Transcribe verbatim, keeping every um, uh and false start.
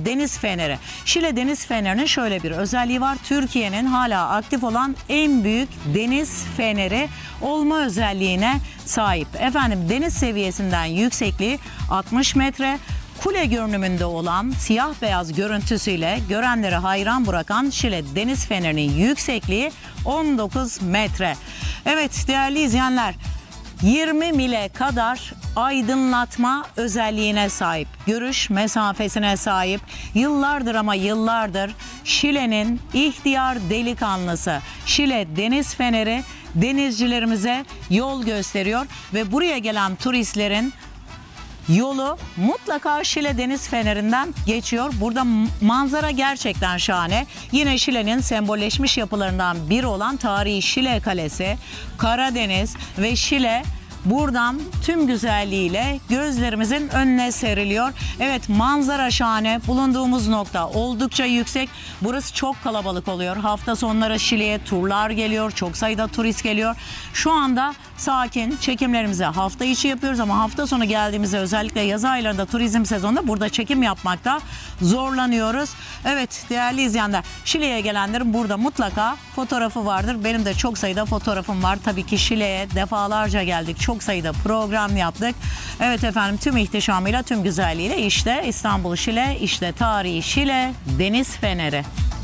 Deniz Feneri. Şile Deniz Feneri'nin şöyle bir özelliği var. Türkiye'nin hala aktif olan en büyük deniz feneri olma özelliğine sahip. Efendim deniz seviyesinden yüksekliği altmış metre. Kule görünümünde olan siyah beyaz görüntüsüyle görenleri hayran bırakan Şile Deniz Feneri'nin yüksekliği on dokuz metre. Evet değerli izleyenler, yirmi mile kadar aydınlatma özelliğine sahip, görüş mesafesine sahip, yıllardır ama yıllardır Şile'nin ihtiyar delikanlısı Şile Deniz Feneri denizcilerimize yol gösteriyor ve buraya gelen turistlerin yolu mutlaka Şile Deniz Feneri'nden geçiyor. Burada manzara gerçekten şahane. Yine Şile'nin sembolleşmiş yapılarından biri olan tarihi Şile Kalesi, Karadeniz ve Şile buradan tüm güzelliğiyle gözlerimizin önüne seriliyor. Evet, manzara şahane. Bulunduğumuz nokta oldukça yüksek. Burası çok kalabalık oluyor. Hafta sonları Şile'ye turlar geliyor. Çok sayıda turist geliyor. Şu anda sakin çekimlerimizi hafta içi yapıyoruz ama hafta sonu geldiğimizde özellikle yaz aylarında turizm sezonunda burada çekim yapmakta zorlanıyoruz. Evet değerli izleyenler, Şile'ye gelenlerin burada mutlaka fotoğrafı vardır. Benim de çok sayıda fotoğrafım var. Tabii ki Şile'ye defalarca geldik. Çok sayıda program yaptık. Evet efendim, tüm ihtişamıyla, tüm güzelliğiyle işte İstanbul Şile, işte tarihi Şile Deniz Feneri.